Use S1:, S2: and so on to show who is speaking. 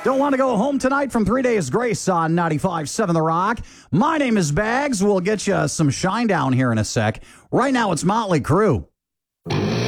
S1: Don't want to go home tonight from 3 Days Grace on 95.7 The Rock. My name is Bags. We'll get you some Shine Down here in a sec. Right now, it's Motley Crue.